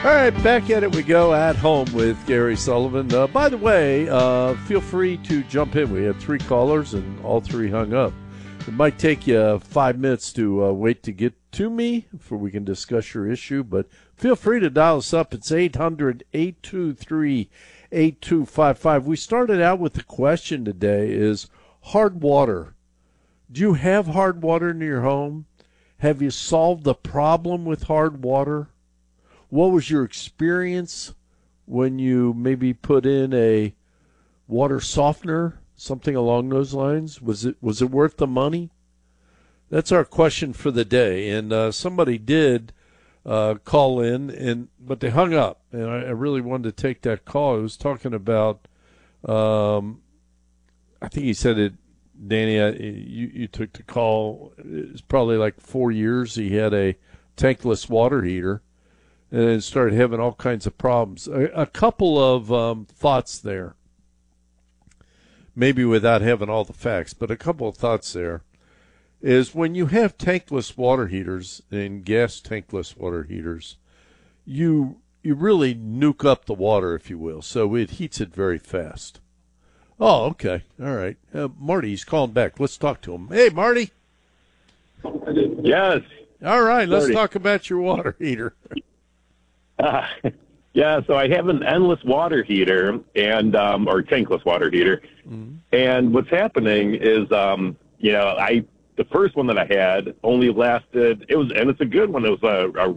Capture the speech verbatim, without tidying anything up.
All right, back at it we go at home with Gary Sullivan. Uh, by the way, uh, feel free to jump in. We had three callers and all three hung up. It might take you five minutes to uh, wait to get to me before we can discuss your issue, but feel free to dial us up. It's eight hundred, eight two three, eight two five five. We started out with the question today is hard water. Do you have hard water in your home? Have you solved the problem with hard water? What was your experience when you maybe put in a water softener, something along those lines? Was it was it worth the money? That's our question for the day. And uh, somebody did uh, call in, and but they hung up. And I, I really wanted to take that call. I was talking about, um, I think he said it, Danny, I, you, you took the call. It's probably like four years. He had a tankless water heater. And started having all kinds of problems. A, a couple of um, thoughts there, maybe without having all the facts, but a couple of thoughts there is when you have tankless water heaters and gas tankless water heaters, you you really nuke up the water, if you will, so it heats it very fast. Oh, okay. All right. Uh, Marty's calling back. Let's talk to him. Hey, Marty. Yes. All right. Let's Marty. talk about your water heater. Uh, yeah, so I have an endless water heater and um, or tankless water heater, mm-hmm. and what's happening is, um, you know, I the first one that I had only lasted. It was and it's a good one. It was a, a